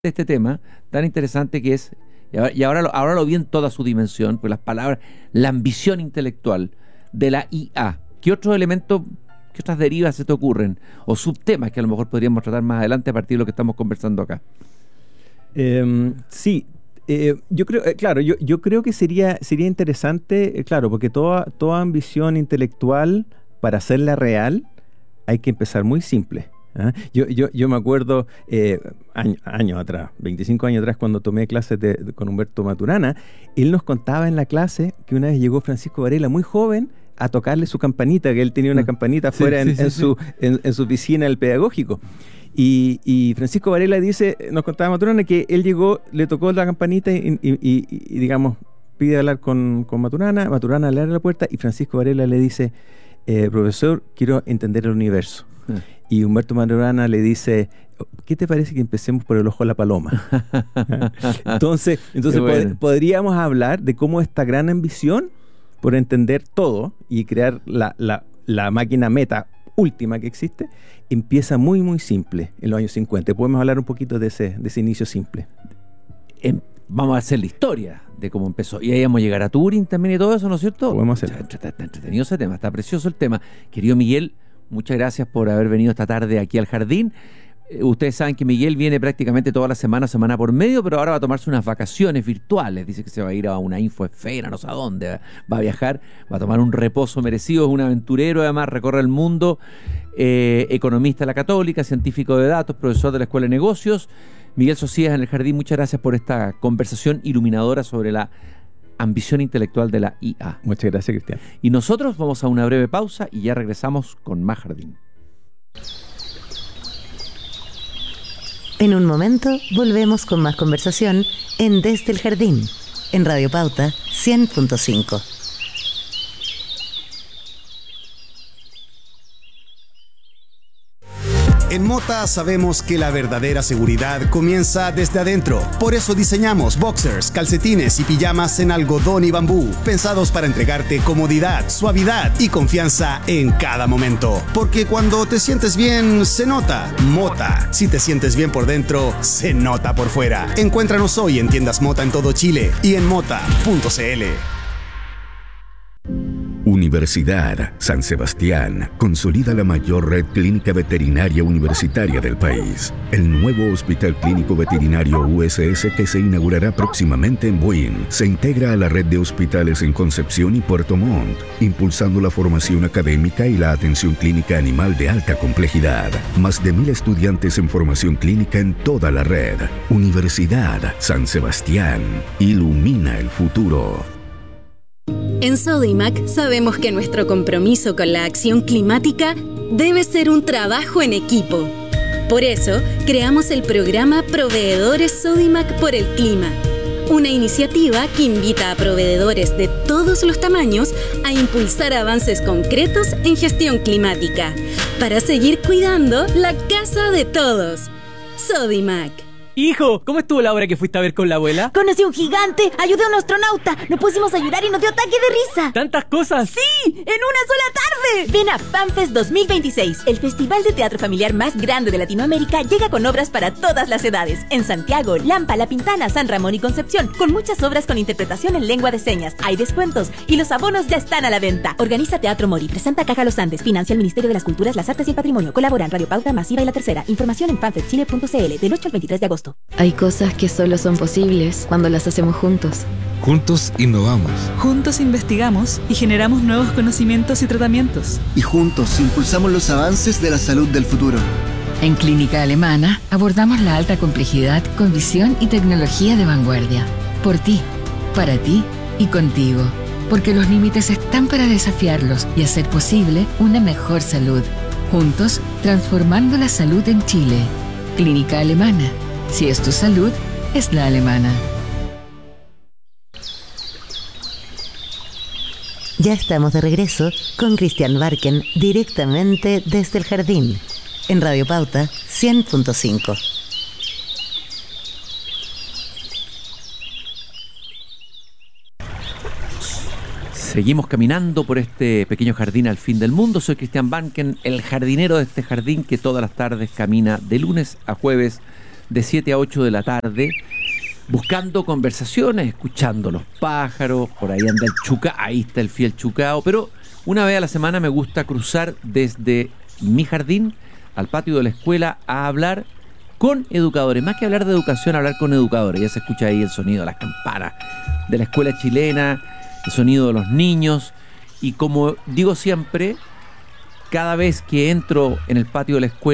este tema tan interesante que es, ahora lo vi en toda su dimensión, pues las palabras, la ambición intelectual de la IA. ¿Qué otros elementos, qué otras derivas se te ocurren? O subtemas que a lo mejor podríamos tratar más adelante a partir de lo que estamos conversando acá. Sí. Yo creo, claro, yo creo que sería interesante, claro, porque toda ambición intelectual, para hacerla real, hay que empezar muy simple. ¿Ah? Yo me acuerdo años atrás, 25 años atrás, cuando tomé clases con Humberto Maturana, él nos contaba en la clase que una vez llegó Francisco Varela muy joven a tocarle su campanita, que él tenía una campanita afuera en su piscina del pedagógico. Y Francisco Varela nos contaba Maturana que él llegó, le tocó la campanita y digamos, pide hablar con Maturana. Maturana le abre la puerta y Francisco Varela le dice: profesor, quiero entender el universo. Y Humberto Maturana le dice: ¿qué te parece que empecemos por el ojo de la paloma? Entonces bueno, podríamos hablar de cómo esta gran ambición por entender todo y crear la máquina meta última que existe empieza muy muy simple en los años 50. Podemos hablar un poquito de ese inicio simple. Vamos a hacer la historia de cómo empezó. Y ahí vamos a llegar a Turing también y todo eso, ¿no es cierto? Podemos hacerlo. Está entretenido ese tema, está precioso el tema. Querido Miguel, muchas gracias por haber venido esta tarde aquí al jardín. Ustedes saben que Miguel viene prácticamente toda la semana por medio, pero ahora va a tomarse unas vacaciones virtuales. Dice que se va a ir a una infoesfera, no sé a dónde. Va a viajar, va a tomar un reposo merecido. Es un aventurero, además recorre el mundo. Economista de la Católica, científico de datos, profesor de la Escuela de Negocios. Miguel Socias en el jardín, muchas gracias por esta conversación iluminadora sobre la ambición intelectual de la IA. Muchas gracias, Cristian. Y nosotros vamos a una breve pausa y ya regresamos con más jardín. En un momento volvemos con más conversación en Desde el Jardín, en Radio Pauta 100.5. En Mota sabemos que la verdadera seguridad comienza desde adentro. Por eso diseñamos boxers, calcetines y pijamas en algodón y bambú, pensados para entregarte comodidad, suavidad y confianza en cada momento. Porque cuando te sientes bien, se nota. Mota. Si te sientes bien por dentro, se nota por fuera. Encuéntranos hoy en tiendas Mota en todo Chile y en mota.cl. Universidad San Sebastián consolida la mayor red clínica veterinaria universitaria del país. El nuevo Hospital Clínico Veterinario USS, que se inaugurará próximamente en Buin, se integra a la red de hospitales en Concepción y Puerto Montt, impulsando la formación académica y la atención clínica animal de alta complejidad. Más de 1,000 estudiantes en formación clínica en toda la red. Universidad San Sebastián. Ilumina el futuro. En Sodimac sabemos que nuestro compromiso con la acción climática debe ser un trabajo en equipo. Por eso, creamos el programa Proveedores Sodimac por el Clima, una iniciativa que invita a proveedores de todos los tamaños a impulsar avances concretos en gestión climática, para seguir cuidando la casa de todos. Sodimac. Hijo, ¿cómo estuvo la obra que fuiste a ver con la abuela? Conocí a un gigante, ayudé a un astronauta, nos pusimos a llorar y nos dio ataque de risa. ¿Tantas cosas? ¡Sí! ¡En una sola tarde! Ven a FanFest 2026, el festival de teatro familiar más grande de Latinoamérica. Llega con obras para todas las edades. En Santiago, Lampa, La Pintana, San Ramón y Concepción, con muchas obras con interpretación en lengua de señas. Hay descuentos y los abonos ya están a la venta. Organiza Teatro Mori, presenta Caja Los Andes, financia el Ministerio de las Culturas, las Artes y el Patrimonio. Colaboran Radio Pauta, Masiva y La Tercera. Información en fanfestchile.cl del 8 al 23 de agosto. Hay cosas que solo son posibles cuando las hacemos juntos. Juntos innovamos. Juntos investigamos y generamos nuevos conocimientos y tratamientos. Y juntos impulsamos los avances de la salud del futuro. En Clínica Alemana abordamos la alta complejidad con visión y tecnología de vanguardia. Por ti, para ti y contigo. Porque los límites están para desafiarlos y hacer posible una mejor salud. Juntos, transformando la salud en Chile. Clínica Alemana. Si es tu salud, es la alemana. Ya estamos de regreso con Cristian Barken directamente desde el jardín, en Radio Pauta 100.5. Seguimos caminando por este pequeño jardín al fin del mundo. Soy Cristian Barken, el jardinero de este jardín que todas las tardes camina de lunes a jueves de 7 a 8 de la tarde, buscando conversaciones, escuchando los pájaros, por ahí anda el chucao, ahí está el fiel chucao, pero una vez a la semana me gusta cruzar desde mi jardín al patio de la escuela a hablar con educadores, más que hablar de educación, hablar con educadores. Ya se escucha ahí el sonido de las campanas de la escuela chilena, el sonido de los niños, y como digo siempre, cada vez que entro en el patio de la escuela,